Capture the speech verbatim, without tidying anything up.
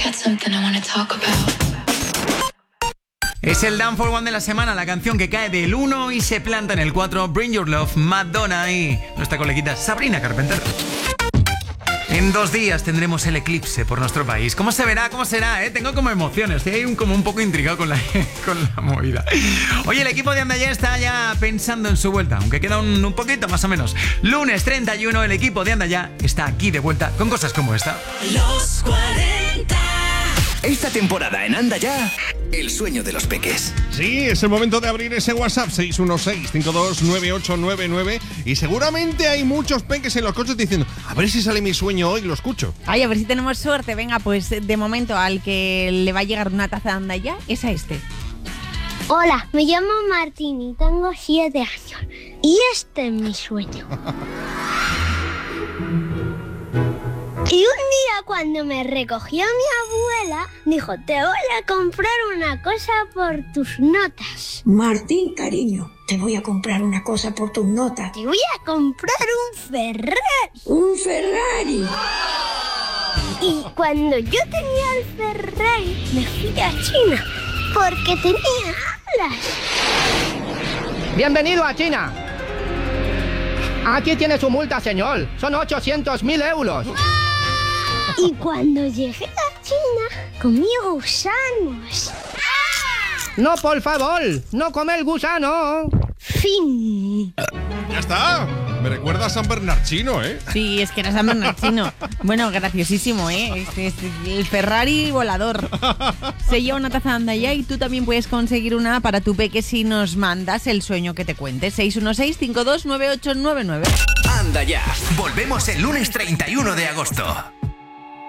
Es el Down for One de la semana, la canción que cae del uno y se planta en el cuatro. Bring Your Love, Madonna y nuestra coleguita Sabrina Carpenter. En dos días tendremos el eclipse por nuestro país. ¿Cómo se verá? ¿Cómo será? ¿Eh? Tengo como emociones. Estoy ahí un, como un poco intrigado con la, con la movida. Oye, el equipo de Anda Ya está ya pensando en su vuelta, aunque queda un, un poquito más o menos. Lunes treinta y uno, el equipo de Anda Ya está aquí de vuelta con cosas como esta. Los cuarenta. Esta temporada en Anda Ya, el sueño de los peques. Sí, es el momento de abrir ese WhatsApp seis uno seis, cinco dos nueve ocho nueve nueve y seguramente hay muchos peques en los coches diciendo a ver si sale mi sueño hoy, lo escucho. Ay, a ver si tenemos suerte. Venga, pues de momento al que le va a llegar una taza de Anda Ya es a este. Hola, me llamo Martín y tengo siete años y este es mi sueño. Y un día cuando me recogió mi abuela, dijo, te voy a comprar una cosa por tus notas. Martín, cariño, te voy a comprar una cosa por tus notas. Te voy a comprar un Ferrari. ¡Un Ferrari! Y cuando yo tenía el Ferrari, me fui a China, porque tenía alas. Bienvenido a China. Aquí tiene su multa, señor. Son ochocientos mil euros. Y cuando llegué a China, comí gusanos. No, por favor, no come el gusano. Fin. Ya está. Me recuerda a San Bernardino, ¿eh? Sí, es que era San Bernardino. Bueno, graciosísimo, ¿eh? Este es el Ferrari volador. Se lleva una taza de Anda Ya y tú también puedes conseguir una para tu peque si nos mandas el sueño que te cuente. seis uno seis, cinco dos nueve ocho nueve nueve. Anda Ya. Volvemos el lunes treinta y uno de agosto.